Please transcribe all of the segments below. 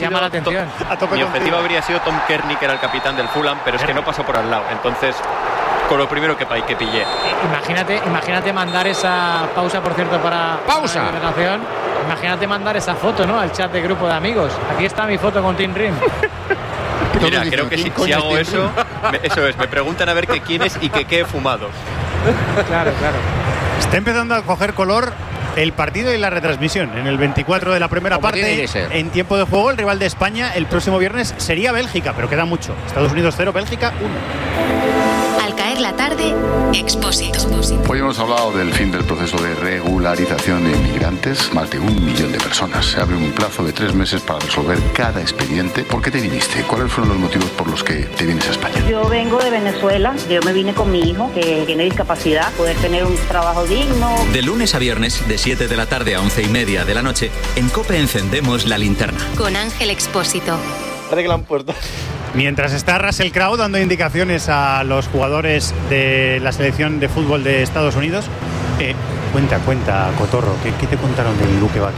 llama la atención. Mi objetivo habría sido Tom Kearney, que era el capitán del Fulham, pero es que no pasó por al lado. Entonces, con lo primero que pillé. Imagínate mandar esa pausa, por cierto, para ¡pausa! La relación. Imagínate mandar esa foto, ¿no? Al chat de grupo de amigos. Aquí está mi foto con Tim Rim. Mira, creo que si hago eso, me preguntan a ver que quién es y que qué he fumado. Claro. Está empezando a coger color el partido y la retransmisión. En el 24 de la primera parte, en tiempo de juego, el rival de España el próximo viernes sería Bélgica, pero queda mucho. Estados Unidos 0, Bélgica 1. Al caer la tarde, Expósito. Hoy hemos hablado del fin del proceso de regularización de inmigrantes. Más de 1 millón de personas. Se abre un plazo de 3 meses para resolver cada expediente. ¿Por qué te viniste? ¿Cuáles fueron los motivos por los que te vienes a España? Yo vengo de Venezuela. Yo me vine con mi hijo, que tiene discapacidad, poder tener un trabajo digno. De lunes a viernes, de 7 de la tarde a 11:30 de la noche, en COPE encendemos la linterna. Con Ángel Expósito. Parece que la han puesto. Mientras está Russell Crowe dando indicaciones a los jugadores de la selección de fútbol de Estados Unidos, cuenta, Cotorro, ¿qué te contaron del Luque Bacchio?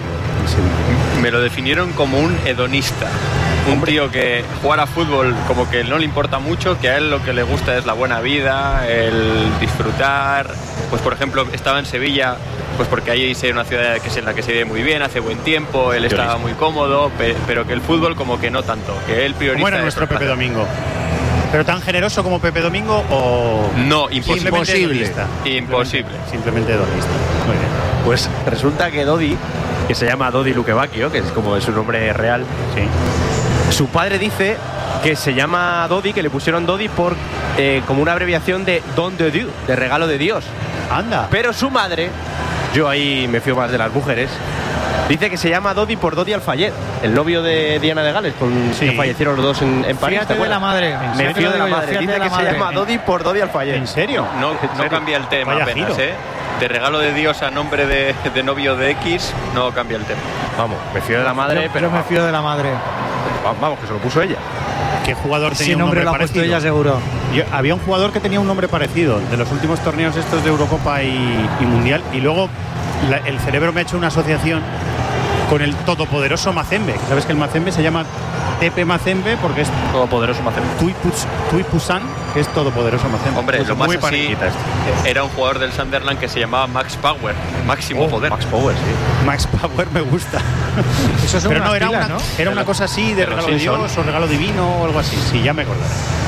Me lo definieron como un hedonista. Un tío que jugar a fútbol como que no le importa mucho, que a él lo que le gusta es la buena vida, el disfrutar. Pues por ejemplo, estaba en Sevilla, pues porque ahí es una ciudad que es en la que se vive muy bien, hace buen tiempo, él estaba muy cómodo, pero que el fútbol como que no tanto, que él prioriza. ¿Cómo era nuestro Pepe Domingo? ¿Pero tan generoso como Pepe Domingo o...? No, imposible. Imposible. Simplemente hedonista. Muy bien. Pues resulta que Dodi, que se llama Dodi Luque Bacchio, que es como su nombre real, sí. Su padre dice que se llama Dodi, que le pusieron Dodi por como una abreviación de Don de Dieu, de regalo de Dios. Anda. Pero su madre, yo ahí me fío más de las mujeres, dice que se llama Dodi por Dodi Al-Fayed, el novio de Diana de Gales, que fallecieron los dos en París. Fíjate de la madre. Me fío de la madre. Dice que se llama Dodi por Dodi Al-Fayed. ¿En serio? No cambia el tema apenas, De regalo de Dios a nombre de novio de X, no cambia el tema. Vamos, me fío de la madre, pero... Yo me fío de la madre. Vamos, que se lo puso ella. ¿Qué jugador tenía un nombre nombre lo ha puesto parecido? ella seguro. Había un jugador que tenía un nombre parecido de los últimos torneos estos de Eurocopa y Mundial, y luego el cerebro me ha hecho una asociación con el todopoderoso Mazembe. ¿Sabes que el Mazembe se llama Tepe Mazembe porque es todopoderoso Mazembe? Tuipusan, que es todopoderoso Mazembe. Hombre, pues lo más muy así era un jugador del Sunderland que se llamaba Max Power, máximo poder. Max Power, sí. Max Power me gusta. Eso son pero no, era pilas, una, ¿no? Era una cosa así de regalo de Dios o regalo divino o algo así. Sí, ya me acordaré.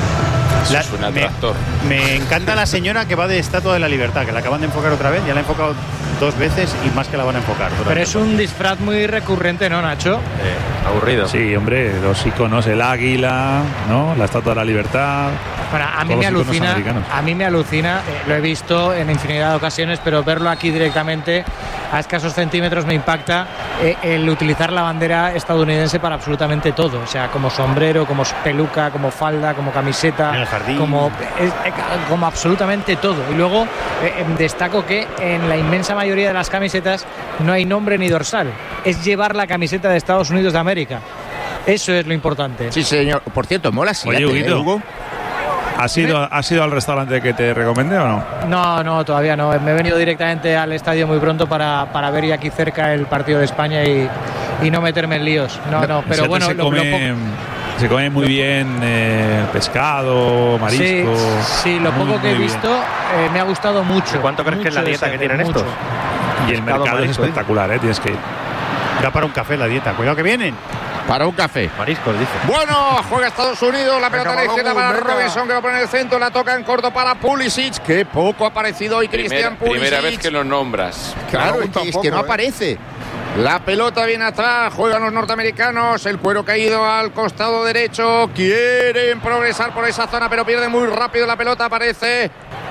Me encanta la señora que va de Estatua de la Libertad, que la acaban de enfocar otra vez, ya la han enfocado 2 veces y más que la van a enfocar. Pero es un disfraz muy recurrente, ¿no, Nacho? Aburrido. Sí, hombre, los iconos, el águila, ¿no? La Estatua de la Libertad. Bueno, a mí me alucina, lo he visto en infinidad de ocasiones, pero verlo aquí directamente a escasos centímetros me impacta el utilizar la bandera estadounidense para absolutamente todo, o sea, como sombrero, como peluca, como falda, como camiseta, en el jardín, como absolutamente todo. Y luego destaco que en la inmensa mayoría de las camisetas no hay nombre ni dorsal, es llevar la camiseta de Estados Unidos de América. Eso es lo importante. Sí, señor. Por cierto, mola así. Oye, Hugo. ¿Has ido al restaurante que te recomendé o no? No, todavía no. Me he venido directamente al estadio muy pronto para ver ya aquí cerca el partido de España y no meterme en líos. No, pero bueno, se come muy bien pescado, marisco. Sí, lo poco que he visto me ha gustado mucho. ¿Cuánto crees que es la dieta que tienen estos? Y el mercado es espectacular, tienes que ir. Da para un café la dieta. Cuidado que vienen. Para un café. Mariscos, dice. Bueno, juega Estados Unidos. La pelota a la izquierda para Robinson, que va a poner el centro. La toca en corto para Pulisic, que poco ha aparecido hoy Christian Pulisic. Primera vez que lo nombras. Claro, es que no aparece. La pelota viene atrás, juegan los norteamericanos, el cuero caído al costado derecho, quieren progresar por esa zona, pero pierde muy rápido la pelota, aparece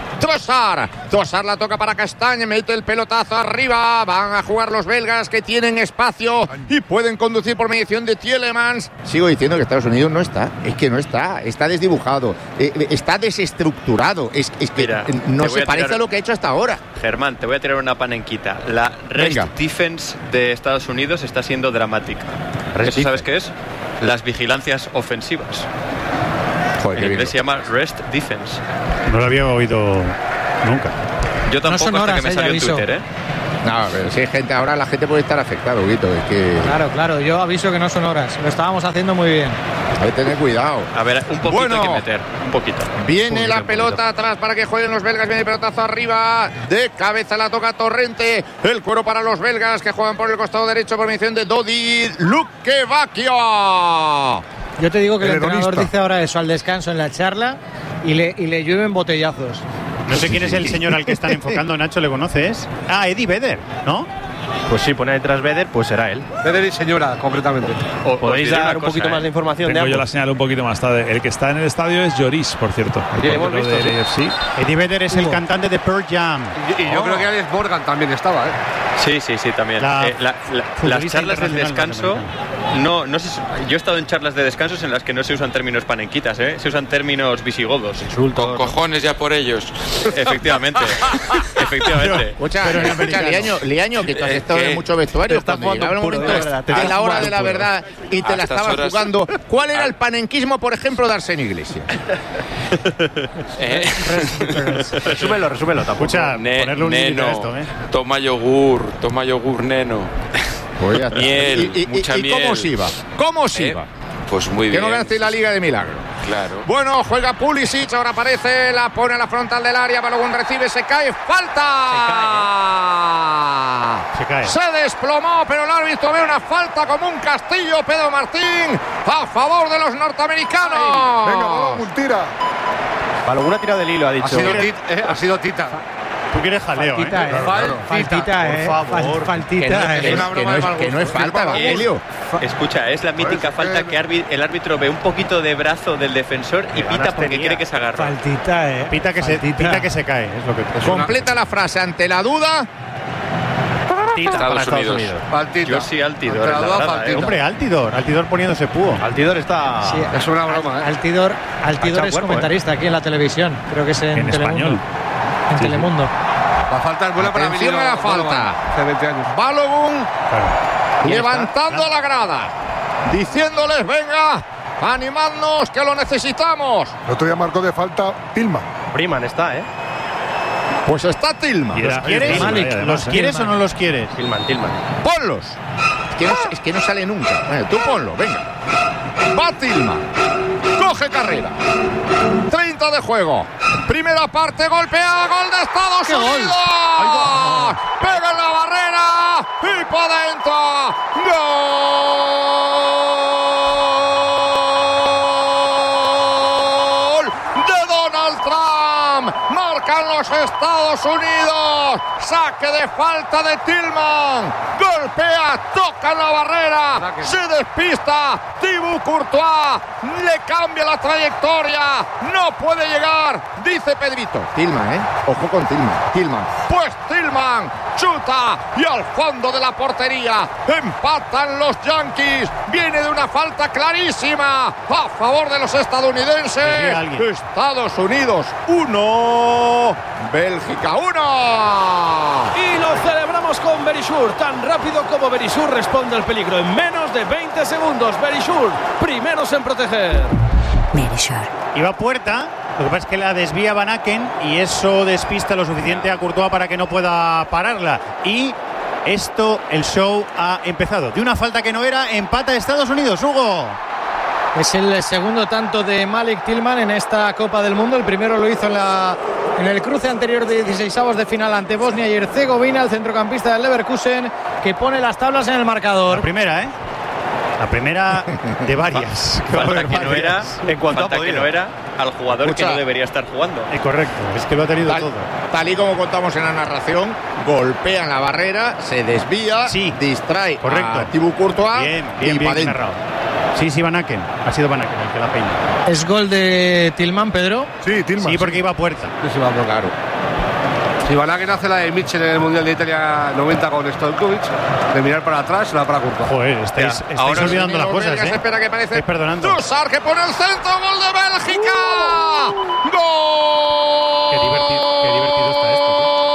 Trossard la toca para Castagne, mete el pelotazo arriba, van a jugar los belgas que tienen espacio y pueden conducir por mediación de Tielemans. Sigo diciendo que Estados Unidos no está, es que no está desdibujado, está desestructurado, es que mira, no se parece a lo que ha hecho hasta ahora. Germán, te voy a tirar una panenquita. La rest defense de Estados Unidos está siendo dramática. ¿Eso sabes qué es? Las vigilancias ofensivas. En inglés se llama rest defense. No lo había oído nunca. Yo tampoco, hasta que me salió en Twitter, No, pero si hay gente, ahora la gente puede estar afectada, Huguito, es que... Claro, yo aviso que no son horas, lo estábamos haciendo muy bien. Hay que tener cuidado. A ver, un poquito hay que meter, un poquito. Viene la pelota atrás para que jueguen los belgas, viene el pelotazo arriba, de cabeza la toca Torrente, el cuero para los belgas que juegan por el costado derecho por mención de Dodi Lukebakio. Yo te digo que el entrenador dice ahora eso al descanso en la charla y le llueven botellazos. No sé quién es el señor al que están enfocando, Nacho, ¿le conoces? Ah, Eddie Vedder, ¿no? Pues sí, pone detrás Vedder, pues será él. Vedder y señora, concretamente. ¿Podéis dar un poquito más de información? Tengo yo la señal un poquito más tarde. El que está en el estadio es Lloris, por cierto. Sí, hemos visto, sí. Eddie Vedder es el cantante de Pearl Jam. Y yo creo que Alex Morgan también estaba, ¿eh? Sí, también. Las charlas del descanso, no sé, yo he estado en charlas de descansos en las que no se usan términos panenquitas, se usan términos visigodos. Insultos. Con cojones ya por ellos. Efectivamente. Escucha, Liaño, que tú has estado en muchos vestuarios. Cuando llegaba el momento de la hora de la verdad y te la estabas jugando, ¿cuál era el panenquismo, por ejemplo, de Arsène Iglesias? Resúmelo, tampoco. Escucha, ponerle un límite a esto, Toma yogur, neno. Miel, mucha miel. ¿Cómo os iba? Pues muy bien. Que no ganasteis la Liga de Milagro. Claro. Bueno, juega Pulisic, ahora aparece, la pone a la frontal del área, Balogun recibe, se cae, ¡falta! Se cae. Se desplomó, pero el árbitro ve una falta como un castillo, Pedro Martín, a favor de los norteamericanos. Ay, venga, Balogun, tira. Balogun ha tirado del hilo, ha dicho. Ha sido Tita. Tú quieres jaleo, Faltita, Faltita, por favor. Faltita, que no es falta, Evangelio. Escucha, es la mítica falta que el árbitro ve un poquito de brazo del defensor y pita porque cree que se agarra. Faltita, Pita que se cae, es lo que Completa la frase, ante la duda. Estados Unidos. Yo sí, Altidor. Hombre, Altidor poniéndose púo. Altidor está... Sí, es una broma, Altidor es comentarista aquí en la televisión. Creo que es en español. En Telemundo. La falta es buena para mí. La falta. Hace 20 años. Balogun levantando la grada, diciéndoles, venga, animadnos que lo necesitamos. El otro día marcó de falta Tillman. Freeman está, Pues está Tillman. ¿Los quieres? ¿Los quieres o no los quieres? Tillman. Ponlos. Es que no sale nunca. Tú ponlo, venga. Va Tillman. Coge carrera. 30 de juego. Primera parte, golpea, gol de Estados Unidos. Pega en la barrera y para adentro. Gol de Donald Trump. Marcan los Estados Unidos. Saque de falta de Tillman. Golpea, toca en la barrera. Se despista. Thibaut Courtois le cambia la trayectoria. No puede llegar. Dice Pedrito. Tillman, Ojo con Tillman. Pues Tillman chuta y al fondo de la portería. Empatan los Yankees. Viene de una falta clarísima a favor de los estadounidenses. Estados Unidos 1, Bélgica 1. Y lo celebramos con Verisur. Tan rápido como Verisur responde al peligro en menos de 20 segundos. Verisur, primeros en proteger. Verisur. Iba a puerta. Lo que pasa es que la desvía Van Aken y eso despista lo suficiente a Courtois para que no pueda pararla. Y el show ha empezado. De una falta que no era, empata Estados Unidos, Hugo. Es el segundo tanto de Malik Tillman en esta Copa del Mundo. El primero lo hizo en el cruce anterior de 16avos de final ante Bosnia y Herzegovina, el centrocampista del Leverkusen, que pone las tablas en el marcador. La primera, La primera de varias. Falta que no era, en cuanto a que no era al jugador que no debería estar jugando. Correcto, es que lo ha tenido todo. Tal y como contamos en la narración, golpea en la barrera, se desvía, distrae a Thibaut Courtois bien narrado. Sí, Van Aken. Ha sido Van Aken el que la peina. ¿Es gol de Tillman, Pedro? Sí, Tillman. Sí, porque iba a puerta. Sí, va claro. Si Van Aken hace la de Mitchell en el Mundial de Italia 90 con Stojkovic, de mirar para atrás, se la para Courtois. Joder, estáis olvidando las cosas, Espera que parece. Estáis perdonando. Trossard que pone el centro, gol de Bélgica. ¡Gol! Qué divertido está esto.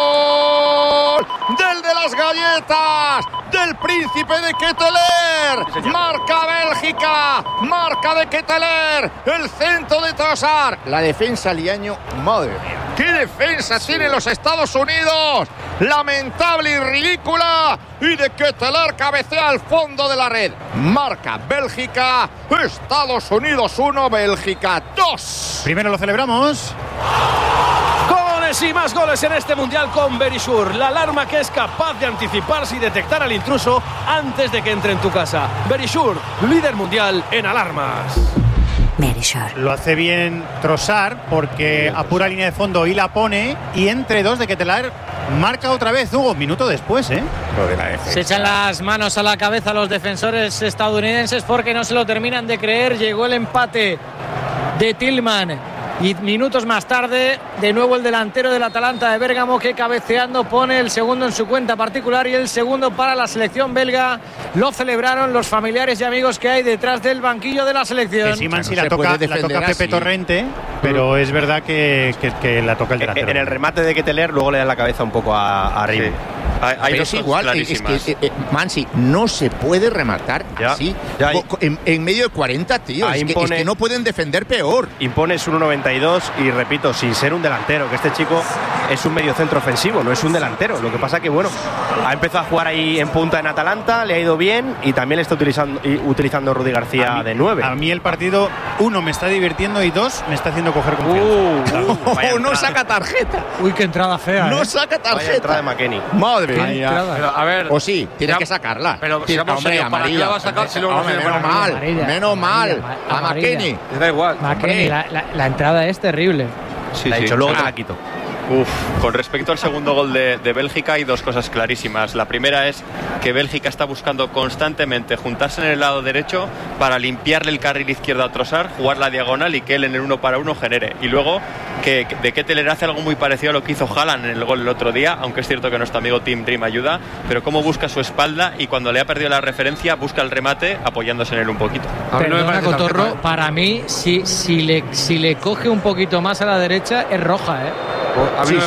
Del de las galletas, del príncipe de Ketteler. Marca Bélgica, marca de Ketteler. El centro de Trossard. La defensa Liaño, madre mía. ¡Qué defensa tienen los Estados Unidos! Lamentable y ridícula. Y de Ketelaere cabecea al fondo de la red. Marca Bélgica. Estados Unidos 1, Bélgica 2. Primero lo celebramos. Goles y más goles en este Mundial con Verisure. La alarma que es capaz de anticiparse y detectar al intruso antes de que entre en tu casa. Verisure, líder mundial en alarmas. Lo hace bien Trossard porque a pura línea de fondo y la pone, y entre dos de Ketelaere marca otra vez, Hugo, minuto después, Se echan las manos a la cabeza los defensores estadounidenses porque no se lo terminan de creer. Llegó el empate de Tillman y minutos más tarde, de nuevo el delantero del Atalanta de Bérgamo, que cabeceando pone el segundo en su cuenta particular y el segundo para la selección belga. Lo celebraron los familiares y amigos que hay detrás del banquillo de la selección. Que Siman sí la toca Pepe Torrente, pero es verdad que la toca el delantero. En el remate de Ketelaere luego le da la cabeza un poco a Ribe. Sí. Pero es igual, es que Mansi no se puede rematar así en medio de 40 tíos. Es que no pueden defender peor. Impones 1.92 y repito, sin ser un delantero, que este chico es un mediocentro ofensivo, no es un delantero. Lo que pasa que, bueno, ha empezado a jugar ahí en punta en Atalanta, le ha ido bien y también le está utilizando Rudy García de 9. A mí el partido, 1, me está divirtiendo y 2, me está haciendo coger confianza. No saca tarjeta. Uy, qué entrada fea. No saca tarjeta. Vaya entrada de McKennie. Madre. Pero, a ver, o sí, tienes que sacarla. Pero hombre, amarilla. Va a sacar, si luego menos mal. A McKennie. Da igual. McKennie, la entrada es terrible. Sí, la he dicho, luego te la quito. Con respecto al segundo gol de Bélgica hay dos cosas clarísimas. La primera es que Bélgica está buscando constantemente juntarse en el lado derecho para limpiarle el carril izquierdo a Trossard, jugar la diagonal y que él en el 1 para 1 genere. Y luego que de Ketelaere hace algo muy parecido a lo que hizo Haaland en el gol el otro día, aunque es cierto que nuestro amigo Tim Dream ayuda, pero cómo busca su espalda y cuando le ha perdido la referencia busca el remate apoyándose en él un poquito. Perdona, Cotorro, para mí si le coge un poquito más a la derecha es roja, A mí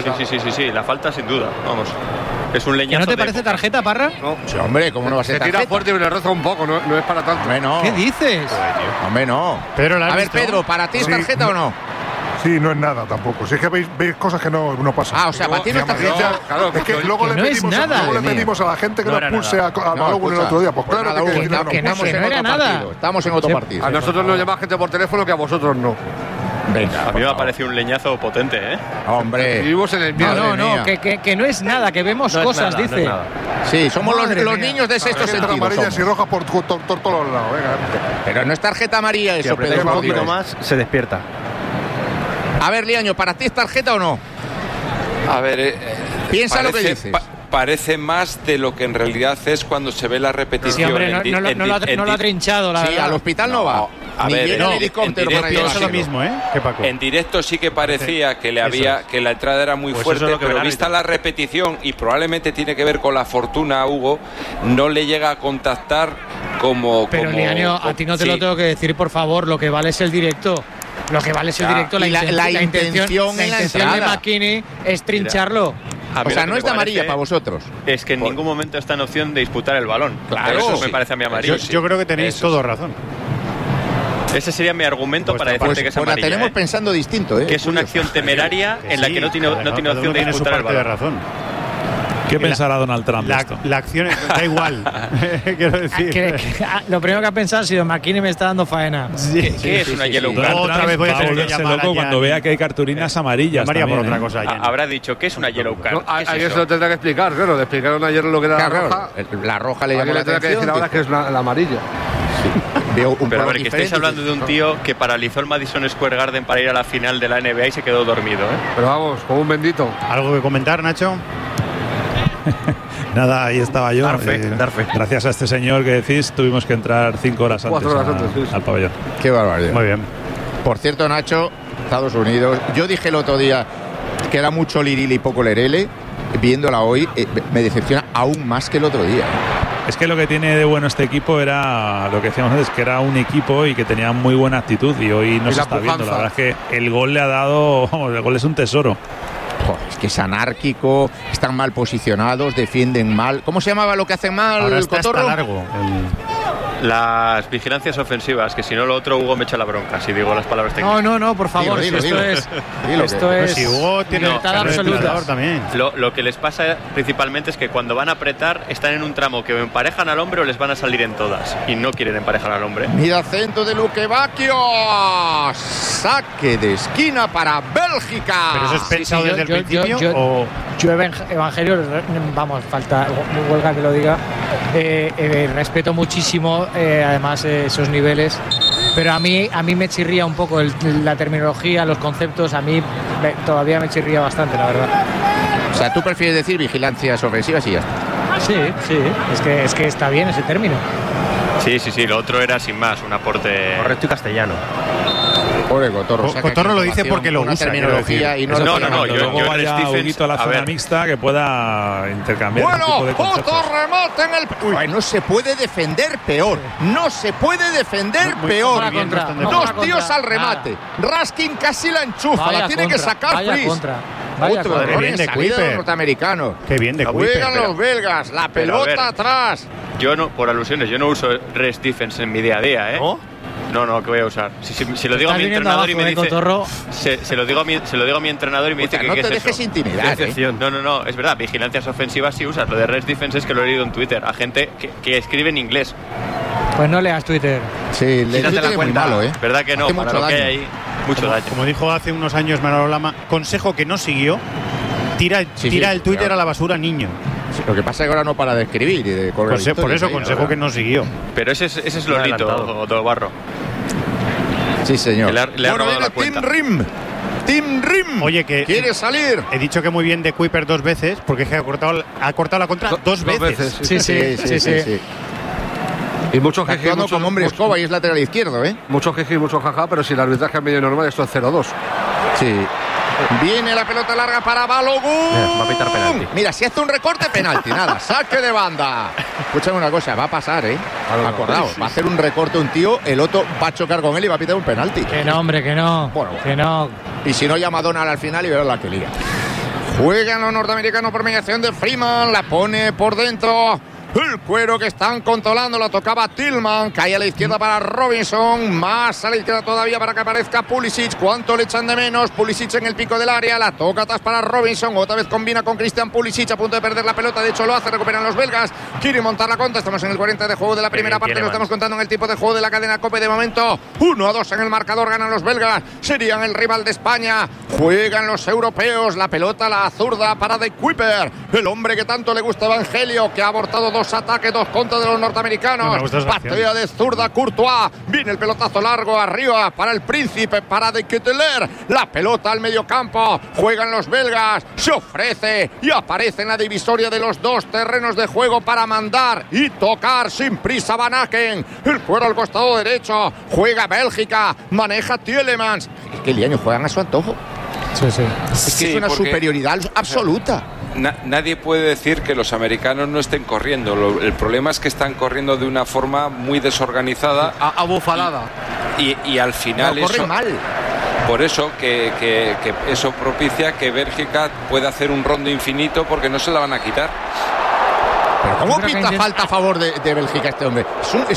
sí, la falta sin duda, vamos. Es un leñazo. ¿No te parece tarjeta, Parra? No. Sí, hombre, ¿cómo no va a ser tarjeta? Se tira fuerte y me roza un poco, no es para tanto. Hombre, no. ¿Qué dices? Hombre, no. A ver, Pedro, ¿para ti es tarjeta o no? Sí, no es nada tampoco. Si es que veis cosas que no pasan. O sea, para ti no es tarjeta. Claro, es que luego le pedimos a la gente que nos pulse a Balogun el otro día. Pues claro que no era nada. Estamos en otro partido. A nosotros nos llama gente por teléfono que a vosotros no. Venga, a mí me ha parecido un leñazo potente, Hombre. Vivimos en el miedo. No, que no es nada, que vemos cosas, nada, dice. Sí, somos los niños de sexto sentido. Amarillas y rojas por todos los lados. Pero no es tarjeta amarilla eso, Pedro. Un poquito más, se despierta. A ver, Liaño, ¿para ti es tarjeta o no? A ver, piensa lo que dices. Parece más de lo que en realidad es cuando se ve la repetición. Sí, hombre, no lo ha trinchado, la verdad. Sí, al hospital no va. A ver, en helicóptero para pienso lo mismo, ¿Qué, Paco? En directo sí que parecía que que la entrada era muy fuerte, pero vista la repetición, y probablemente tiene que ver con la fortuna, Hugo, no le llega a contactar como... Pero, Liaño, a ti no te lo tengo que decir, por favor, lo que vale es el directo. Lo que vale es el directo, la intención de McKennie es trincharlo. O sea, no es de amarilla para vosotros. Es que en ningún momento está en opción de disputar el balón. Claro. Eso me parece a mí amarillo. Yo creo que tenéis todo razón. Ese sería mi argumento para decirte que es amarilla. La tenemos pensando distinto, Que es una acción temeraria en la que no tiene opción de disputar el balón. Razón. ¿Qué pensará Donald Trump? La acción da igual. Quiero decir. Lo primero que ha pensado ha sido: McKennie me está dando faena. ¿Qué es una yellow card? Otra vez voy a volverse loco cuando vea que hay cartulinas amarillas. María por otra cosa. Habrá dicho que es una yellow card. Ahí eso lo tendrá que explicar, claro. Le explicaron ayer lo que era la roja. La roja le llamó la atención. Que decir ahora que es la amarilla. Pero a ver, que estáis hablando de un tío que paralizó el Madison Square Garden para ir a la final de la NBA y se quedó dormido, Pero vamos, como un bendito. ¿Algo que comentar, Nacho? Nada, ahí estaba yo. Dar fe. Gracias a este señor que decís, tuvimos que entrar 5 horas antes al pabellón. Qué barbaridad. Muy bien. Por cierto, Nacho, Estados Unidos, yo dije el otro día que era mucho lirili y poco lerele. Viéndola hoy, me decepciona aún más que el otro día. Es que lo que tiene de bueno este equipo era lo que decíamos antes, que era un equipo y que tenía muy buena actitud, y hoy no se está viendo. La verdad es que el gol le ha dado, el gol es un tesoro. Es que es anárquico, están mal posicionados, defienden mal. ¿Cómo se llamaba lo que hacen mal? Ahora el Cotorro? Está largo. Las vigilancias ofensivas, que si no lo otro Hugo me echa la bronca si digo las palabras técnicas. No, por favor, dilo. Esto es si Hugo tiene libertad absoluta también. Lo que les pasa principalmente es que cuando van a apretar están en un tramo que o emparejan al hombre o les van a salir en todas y no quieren emparejar al hombre. Mira, centro de Luque Bacchio, saque de esquina para Bélgica. ¿Pero eso es pensado desde el principio? Yo Evangelio, vamos, falta huelga que lo diga, respeto muchísimo además esos niveles, pero a mí me chirría un poco la terminología, los conceptos, a mí todavía me chirría bastante, la verdad. O sea, tú prefieres decir vigilancias ofensivas y ya está. Sí, es que está bien ese término. Sí, lo otro era sin más, un aporte correcto y castellano. Pobre Cotorro. Cotorro lo dice porque lo usa. Terminología y no luego vaya Huguito a la zona mixta que pueda intercambiar. Bueno, otro remate en el. No se puede defender peor. No se puede defender peor. Dos tíos al remate. Raskin casi la enchufa. La tiene que sacar Fries. Otro error en salida de los norteamericanos. Qué bien de Kuiper. Juegan los belgas. La pelota atrás. Yo no, por alusiones, yo no uso rest defense en mi día a día, ¿eh? No, que voy a usar. Si lo digo a mi entrenador y me dice. Se lo digo a mi entrenador y me dice que no ¿qué te es dejes eso? intimidar. No, es verdad. Vigilancias ofensivas sí usas. Lo de rest defense es que lo he leído en Twitter. A gente que escribe en inglés. Pues no leas Twitter. Sí, le das la cuenta. Malo, ¿eh? ¿Verdad que no? Hace Para lo que hay ahí, mucho daño. Como dijo hace unos años Manolo Lama, consejo que no siguió: tira el Twitter a la basura, niño. Lo que pasa es que ahora no para de escribir y de correr. Por eso consejo que no siguió. Pero ese es Lolito, todo barro. Sí, señor. Le ha robado la cuenta. Tim Rim. Oye, que quiere salir. He dicho que muy bien de Kuiper 2 veces, porque es que ha cortado la contra dos veces. Sí. Y mucho jeje, como hombre escoba y es lateral izquierdo, ¿eh? Mucho jeje y mucho jaja, pero si el arbitraje es medio normal, esto es 0-2. Sí. Viene la pelota larga para Balogun. Va a pitar penalti. Mira, si hace un recorte, penalti. Nada, saque de banda. Escúchame una cosa, va a pasar, ¿eh? Acordaos, va a hacer un recorte un tío, el otro va a chocar con él y va a pitar un penalti. Que no, hombre, que no. Bueno, que no. Y si no, llama a Donald al final y verás la que liga. Juegan los norteamericanos por mediación de Freeman, la pone por dentro. El cuero que están controlando, lo tocaba Tillman, cae a la izquierda para Robinson, más a la izquierda todavía para que aparezca Pulisic. ¿Cuánto le echan de menos? Pulisic en el pico del área, la toca atrás para Robinson, otra vez combina con Christian Pulisic, a punto de perder la pelota, de hecho lo hace, recuperan los belgas, quiere montar la contra, estamos en el 40 de juego de la primera parte, lo estamos contando en el tipo de juego de la cadena COPE de momento, 1-2 en el marcador, ganan los belgas, serían el rival de España, juegan los europeos, la pelota, la zurda para De Kuiper, el hombre que tanto le gusta a Evangelio, que ha abortado dos ataques, dos contra de los norteamericanos. Patea de zurda Courtois. Viene el pelotazo largo arriba para el Príncipe, para De Ketelaere. La pelota al medio campo. Juegan los belgas. Se ofrece y aparece en la divisoria de los dos terrenos de juego para mandar y tocar sin prisa Van Aken. El cuero al costado derecho. Juega Bélgica. Maneja Tielemans. Es que Liaño juegan a su antojo. Sí. Es que es una superioridad absoluta. Nadie puede decir que los americanos no estén corriendo. El problema es que están corriendo de una forma muy desorganizada. Abufalada. Y al final no, corren mal. Por eso que eso propicia que Bélgica pueda hacer un rondo infinito porque no se la van a quitar. Pero ¿cómo pita falta a favor de Bélgica este hombre?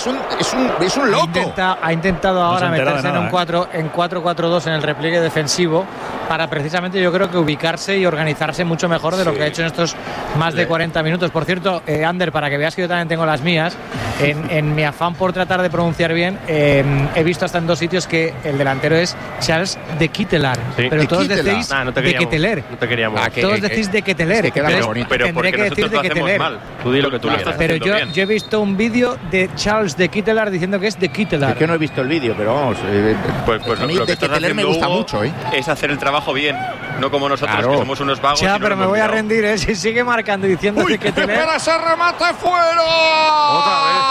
Es un loco. Ha intentado ahora meterse en un 4-4-2 en el repliegue defensivo para precisamente, yo creo, que ubicarse y organizarse mucho mejor de lo que ha hecho en estos más de 40 minutos. Por cierto, Ander, para que veas que yo también tengo las mías, en mi afán por tratar de pronunciar bien, he visto hasta en dos sitios que el delantero es Charles De Ketelaere. Sí. Pero todos decís De Ketelaere. No te queríamos. Todos decís De Ketelaere. Pero porque nosotros lo hacemos mal. Tú di lo que tú quieras. Pero yo he visto un vídeo de Charles De Ketelaere diciendo que es De Ketelaere. Es que no he visto el vídeo, pero vamos. Pues a mí lo que De Ketelaere me gusta mucho, ¿eh? Es hacer el trabajo bien, no como nosotros, que somos unos vagos. Ya, pero me voy a rendir, ¿eh? Si sigue marcando y diciendo De Ketelaere. ¡Espera ese remate fuera! ¡Otra vez!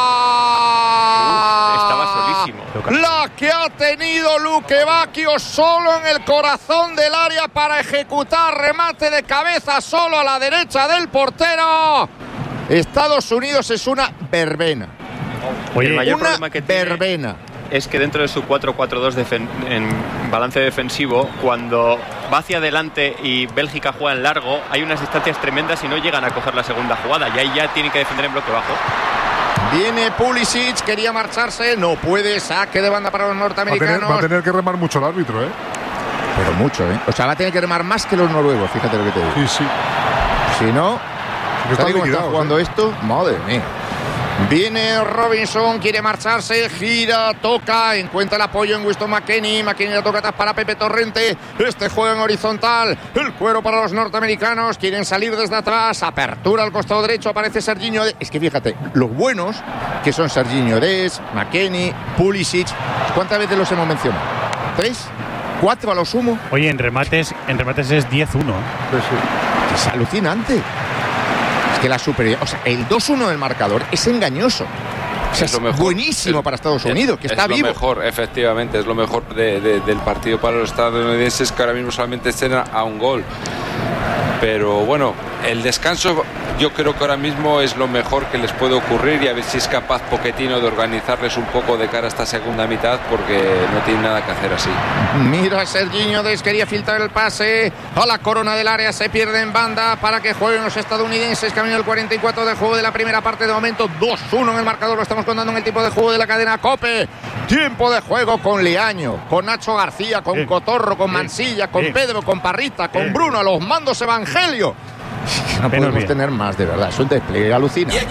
Estaba solísimo. La que ha tenido Luque Bacchio solo en el corazón del área para ejecutar remate de cabeza solo a la derecha del portero. Estados Unidos es una verbena. Oye, el mayor una problema que tiene verbena es que dentro de su 4-4-2 en balance defensivo, cuando va hacia adelante y Bélgica juega en largo, hay unas distancias tremendas y no llegan a coger la segunda jugada, y ahí ya tienen que defender en bloque bajo. Viene Pulisic, quería marcharse, no puede, saque de banda para los norteamericanos. Va a tener que remar mucho el árbitro, Pero mucho, O sea, va a tener que remar más que los noruegos, fíjate lo que te digo. Sí. Si no, está jugando esto, madre mía. Viene Robinson, quiere marcharse, gira, toca, encuentra el apoyo en Winston McKennie. McKennie la toca atrás para Pepe Torrente. Este juego en horizontal, el cuero para los norteamericanos. Quieren salir desde atrás, apertura al costado derecho, aparece Serginho. Es que fíjate, los buenos que son Serginho Dest, McKennie, Pulisic. ¿Cuántas veces los hemos mencionado? ¿3? ¿4 a lo sumo? Oye, en remates es 10-1. Pues sí. Es alucinante. Que la superioridad, o sea, el 2-1 del marcador es engañoso. O sea, es buenísimo para Estados Unidos, que está vivo. Es lo mejor, efectivamente, es lo mejor del partido para los estadounidenses, que ahora mismo solamente estén a un gol. Pero bueno, el descanso yo creo que ahora mismo es lo mejor que les puede ocurrir, y a ver si es capaz Pochettino de organizarles un poco de cara a esta segunda mitad, porque no tiene nada que hacer así. Mira, Serginho Dest quería filtrar el pase a la corona del área, se pierde en banda para que jueguen los estadounidenses. Camino el 44 de juego de la primera parte, de momento 2-1 en el marcador, lo estamos contando en el tipo de juego de la cadena COPE. Tiempo de juego con Leaño, con Nacho García, con Cotorro, con Mansilla, con Pedro, con Parrita, con Bruno, a los mandos Evangelio. No podemos tener más, de verdad, es un despliegue alucinante.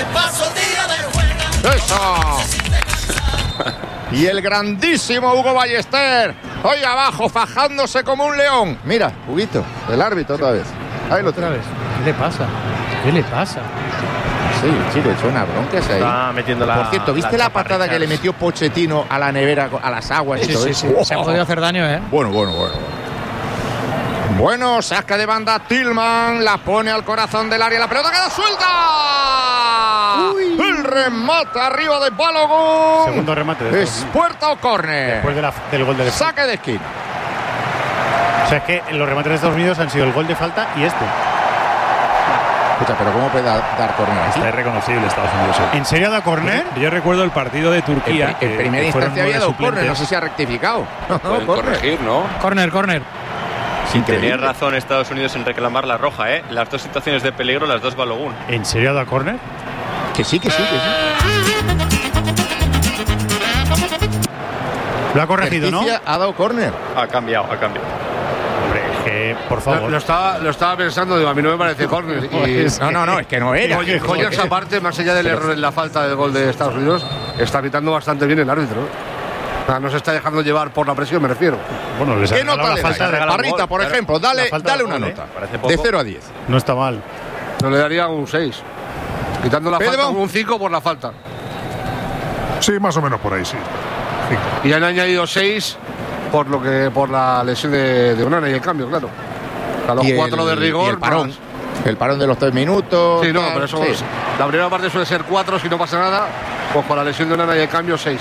¡Eso! Y el grandísimo Hugo Ballester, hoy abajo, fajándose como un león. Mira, Huguito, el árbitro otra vez. Ahí lo otra vez. ¿Qué le pasa? ¿Qué le pasa? Sí, chico, echó una bronca ahí. Está metiendo Por cierto, ¿viste la patada que le metió Pochettino a la nevera, a las aguas y todo eso? Se ha podido hacer daño, Bueno. Bueno, saca de banda Tillman, la pone al corazón del área, la pelota queda suelta. ¡Uy! El remate arriba de Balogun. Segundo remate. ¿Es puerta o córner? Después del gol de saque de esquina. O sea, es que los remates de Estados Unidos han sido el gol de falta y este. Escucha, pero ¿cómo puede dar córner aquí? Está irreconocible Estados Unidos. ¿En serio da córner? Yo recuerdo el partido de Turquía. En primera instancia había dado córner, no sé si ha rectificado. Pueden corregir, ¿no? Córner. Tenía razón Estados Unidos en reclamar la roja, Las dos situaciones de peligro, las dos Balogun. ¿En serio da córner? Que sí. Lo ha corregido, ¿no? Ha dado córner. Ha cambiado. Hombre, es que, por favor. Lo estaba pensando, digo, a mí no me parece córner. No, es que no era. Oye, esa parte, más allá del error en la falta del gol de Estados Unidos, está pitando bastante bien el árbitro. No se está dejando llevar por la presión, me refiero. Bueno, ¿qué nota le falta de Parrita, por ejemplo? Dale una nota. De 0 a 10. No está mal. Yo le daría un 6. Quitando la falta, un 5 por la falta. Sí, más o menos por ahí, sí. 5. Y han añadido 6 por la lesión de Onana y el cambio, claro. A los 4 de rigor. Y el parón. El parón de los 3 minutos. Sí, no, pero eso. Sí. La primera parte suele ser 4, si no pasa nada. Pues por la lesión de Onana y el cambio, 6.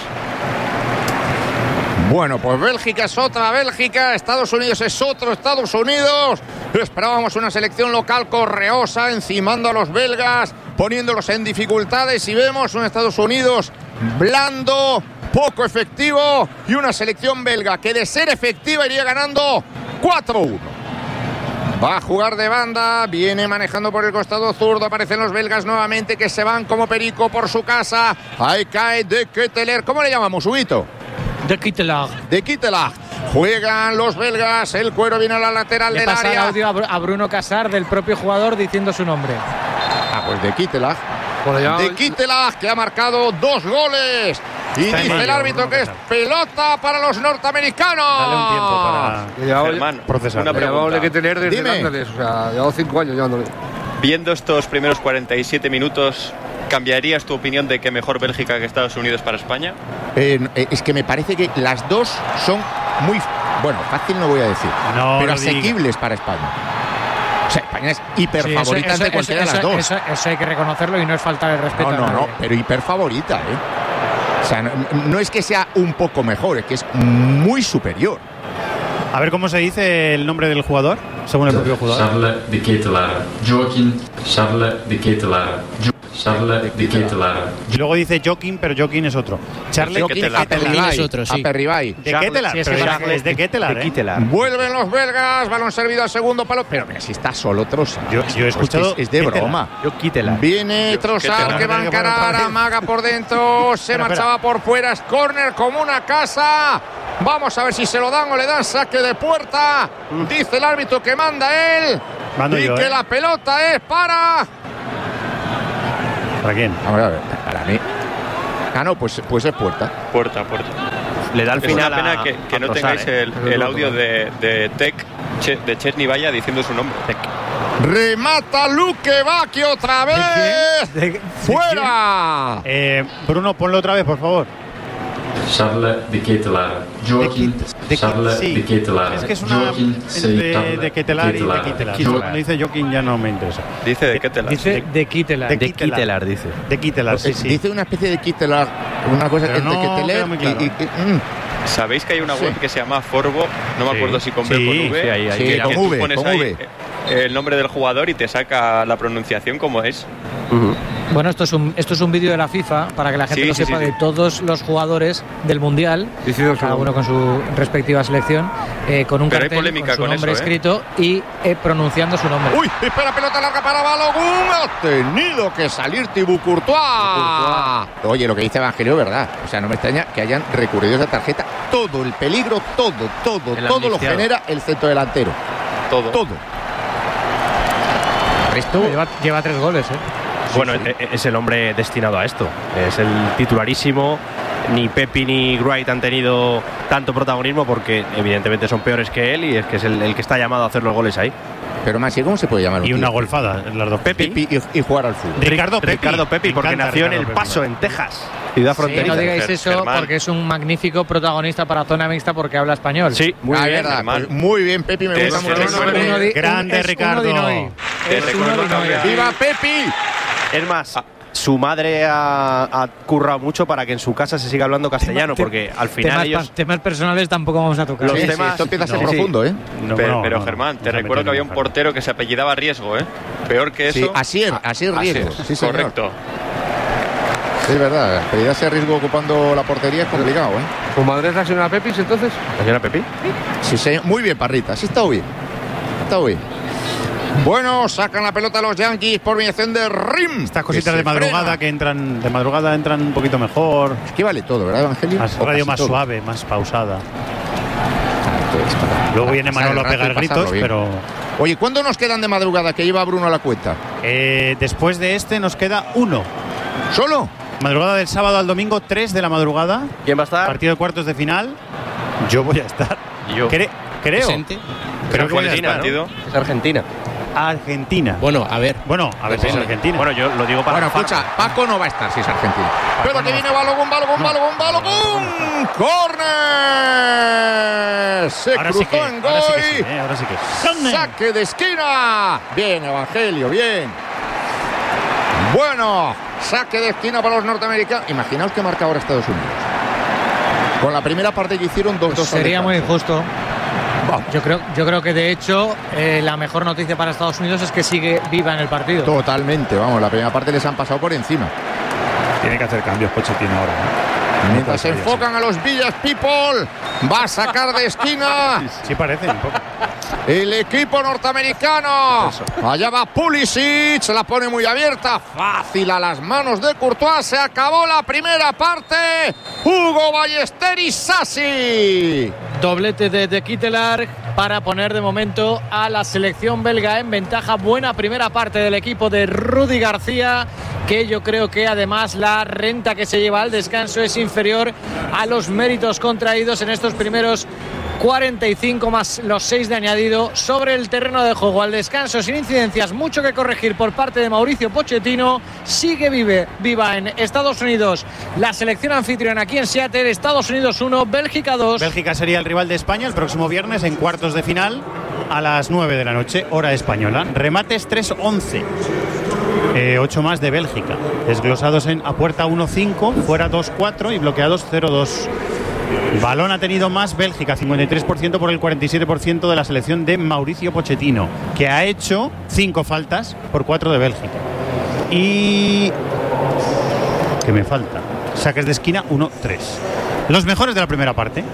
Bueno, pues Bélgica es otra Bélgica, Estados Unidos es otro Estados Unidos. Esperábamos una selección local correosa, encimando a los belgas, poniéndolos en dificultades, y vemos un Estados Unidos blando, poco efectivo, y una selección belga que, de ser efectiva, iría ganando 4-1. Va a jugar de banda, viene manejando por el costado zurdo, aparecen los belgas nuevamente, que se van como perico por su casa. Ahí cae De Ketelaere. ¿Cómo le llamamos, Huguito? De Ketelaere. Juegan los belgas, el cuero viene a la lateral del área. Le pasa el audio a Bruno Casar, del propio jugador, diciendo su nombre. Pues De Ketelaere. De Ketelaere, que ha marcado 2 goles. Y dice el árbitro que es pelota para los norteamericanos. Dale un tiempo para procesar. Una pregunta. Que tener desde Ángeles, o sea, llevado 5 años llevándole. Viendo estos primeros 47 minutos, ¿cambiarías tu opinión de que mejor Bélgica que Estados Unidos para España? Es que me parece que las dos son muy... Bueno, fácil no voy a decir, pero asequibles para España. O sea, España es hiperfavorita de cualquiera de las dos. Eso hay que reconocerlo y no es faltar el respeto. No, pero hiperfavorita, O sea, no es que sea un poco mejor, es que es muy superior. A ver cómo se dice el nombre del jugador, según el propio jugador. Charles De Ketelaere. Joaquín Charles De Ketelaere. Charles de Ketelaere. Y luego dice Joaquín, pero Joaquín es otro. Charles de Ketelaere es otro, sí. Aperribay. De Ketelaere, es de Ketelaere. Vuelven los belgas, balón servido al segundo palo. Pero mira, si está solo Trossard. Yo he escuchado. Es de broma. Viene Trossard que va a encarar, amaga por dentro, se marchaba por fuera, es córner como una casa. Vamos a ver si se lo dan o le dan saque de puerta. Dice el árbitro que manda él. Que la pelota es para... ¿Para quién? A ver, para mí. Ah, no, pues es puerta. Puerta. Le da al final. Es una pena que no tengáis el audio de Tec, de Chesney Vaya diciendo su nombre. Tec. Remata Luque Bacchi otra vez. ¡Fuera! Bruno, ponlo otra vez, por favor. Charles de Ketelaere. Joaquín Charles de Ketelaere. Es que es una de Ketelaere y de Ketelaere. Cuando dice Joaquín ya no me interesa. Dice de Ketelaere. Dice de Ketelaere. De Ketelaere dice. De Ketelaere, sí. Dice una especie de Ketelaere, una cosa entre Ketelaere y ¿Sabéis que hay una web que se llama Forbo? No me acuerdo si con B o con V. Sí, con V. Tú pones ahí el nombre del jugador y te saca la pronunciación como es. Bueno, esto es un vídeo de la FIFA para que la gente lo sepa, de todos los jugadores del Mundial, cada uno con su respectiva selección, con un cartel con su nombre escrito y pronunciando su nombre. ¡Uy! Espera, pelota larga para Balogun. Ha tenido que salir Thibaut Courtois. Oye, lo que dice Evangelio es verdad. O sea, no me extraña que hayan recurrido a esa tarjeta. Todo el peligro, todo lo genera el centro delantero. Todo. Esto lleva 3 goles, Bueno, es el hombre destinado a esto. Es el titularísimo. Ni Pepi ni Wright han tenido tanto protagonismo porque evidentemente son peores que él y es que es el que está llamado a hacer los goles ahí. Pero más, ¿cómo se puede llamar? Y una golfada, las dos. Pepi y jugar al fútbol. Ricardo Pepi, porque nació en El Paso, en Texas, ciudad fronteriza. No digáis eso porque es un magnífico protagonista para zona mixta porque habla español. Sí, muy bien, pues muy bien, Pepi, me gusta mucho. Grande Ricardo. ¡Viva Pepi! Es más, su madre ha currado mucho para que en su casa se siga hablando castellano, porque al final temas personales tampoco vamos a tocar. Esto empieza a ser profundo, ¿eh? Pero Germán, te recuerdo que había un portero que se apellidaba Riesgo, ¿eh? Peor que eso. Sí, así es Riesgo. Sí, correcto. Es verdad, apellidarse Riesgo ocupando la portería es complicado, ¿eh? ¿Tu madre es la señora Pepis, entonces? ¿La señora Pepi? Sí, señor. Muy bien, Parrita. Sí, está bien. Bueno, sacan la pelota los Yankees por mediación de Rim. Estas cositas de madrugada que entran un poquito mejor. Es que vale todo, ¿verdad, Evangelio? Radio más suave, más pausada. Luego viene Manolo a pegar gritos, pero... Oye, ¿cuándo nos quedan de madrugada que lleva Bruno a la cuenta? Después de este nos queda 1. ¿Solo? Madrugada del sábado al domingo, 3 de la madrugada. ¿Quién va a estar? Partido de cuartos de final. Yo voy a estar. Yo. Creo. Creo que voy a estar, ¿no? Es Argentina. Bueno, a ver si es Argentina. Bueno, yo lo digo para... Bueno, escucha, Paco no va a estar si es Argentina. Pero que viene Balogun. ¡Córner! Se cruzó en gol. Ahora sí que. Saque de esquina. Bien, Evangelio, bien. Bueno, saque de esquina para los norteamericanos. Imaginaos que marca ahora Estados Unidos. Con la primera parte que hicieron 2-2. Sería muy injusto. Yo creo que de hecho la mejor noticia para Estados Unidos es que sigue viva en el partido. Totalmente, vamos, la primera parte les han pasado por encima. Tiene que hacer cambios Pochettino ahora, ¿no? Mientras se enfocan a los Village People, va a sacar de esquina. Sí parece un poco. El equipo norteamericano. Allá va Pulisic, se la pone muy abierta, fácil a las manos de Courtois. Se acabó la primera parte. Hugo Ballesteros Sassi. Doblete de Ketelaere para poner de momento a la selección belga en ventaja. Buena primera parte del equipo de Rudy García, que yo creo que además la renta que se lleva al descanso es inferior a los méritos contraídos en estos primeros 45 más los 6 de añadido sobre el terreno de juego. Al descanso, sin incidencias, mucho que corregir por parte de Mauricio Pochettino. Sigue viva en Estados Unidos la selección anfitriona aquí en Seattle. Estados Unidos 1, Bélgica 2. Bélgica sería el rival de España el próximo viernes en cuartos de final a las 9 de la noche, hora española. Remates 3-11. 8 más de Bélgica. Desglosados a puerta 1-5, fuera 2-4 y bloqueados 0-2. Balón ha tenido más Bélgica, 53% por el 47% de la selección de Mauricio Pochettino, que ha hecho 5 faltas por 4 de Bélgica. Y que me falta. Saques de esquina 1-3. Los mejores de la primera parte.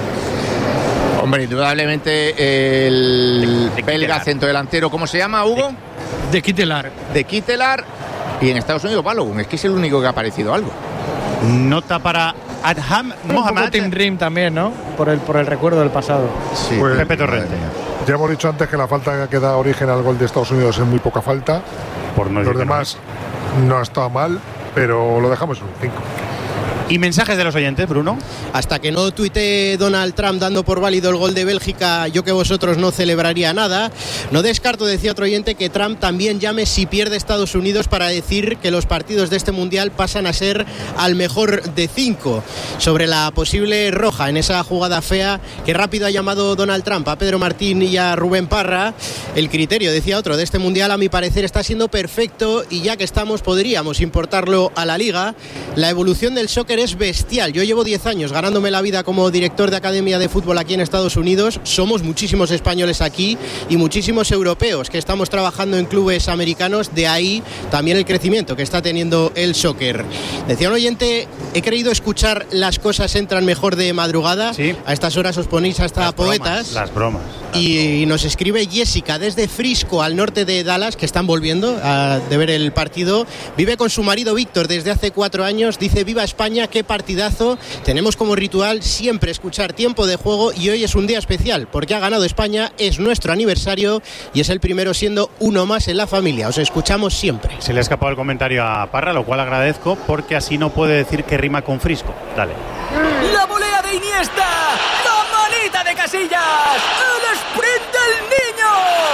Hombre, indudablemente el belga centrodelantero, ¿cómo se llama, Hugo? De Kittelar. De Kittelar. Y en Estados Unidos, Balogun. Es que es el único que ha aparecido algo. Nota para Adham Mohamed. Tim Rim también, ¿no? Por el recuerdo del pasado. Sí. Pues, Pepe Torrente. Ya hemos dicho antes que la falta que da origen al gol de Estados Unidos es muy poca falta. Por no Los demás no ha estado mal, pero lo dejamos en un 5. ¿Y mensajes de los oyentes, Bruno? Hasta que no tuitee Donald Trump dando por válido el gol de Bélgica, yo que vosotros no celebraría nada. No descarto, decía otro oyente, que Trump también llame si pierde Estados Unidos para decir que los partidos de este Mundial pasan a ser al mejor de 5. Sobre la posible roja en esa jugada fea que rápido ha llamado Donald Trump a Pedro Martín y a Rubén Parra. El criterio, decía otro, de este Mundial a mi parecer está siendo perfecto y ya que estamos podríamos importarlo a la Liga. La evolución del soccer es bestial. Yo llevo 10 años ganándome la vida como director de academia de fútbol aquí en Estados Unidos. Somos muchísimos españoles aquí y muchísimos europeos que estamos trabajando en clubes americanos. De ahí también el crecimiento que está teniendo el soccer. Decía un oyente, he creído escuchar las cosas entran mejor de madrugada. Sí. A estas horas os ponéis hasta las poetas. Las bromas. Y nos escribe Jessica desde Frisco, al norte de Dallas, que están volviendo de ver el partido. Vive con su marido Víctor desde hace 4 años. Dice, viva España, qué partidazo. Tenemos como ritual siempre escuchar Tiempo de Juego y hoy es un día especial porque ha ganado España, es nuestro aniversario y es el primero siendo uno más en la familia. Os escuchamos siempre. Se le ha escapado el comentario a Parra, lo cual agradezco porque así no puede decir que rima con Frisco. Dale. La volea de Iniesta, la manita de Casillas, el sprint del niño.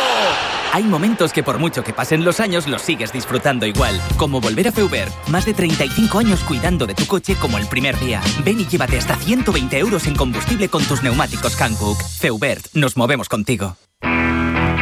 Hay momentos que por mucho que pasen los años los sigues disfrutando igual, como volver a Feubert. Más de 35 años cuidando de tu coche como el primer día. Ven y llévate hasta 120 € en combustible con tus neumáticos Hankook. Feubert, nos movemos contigo.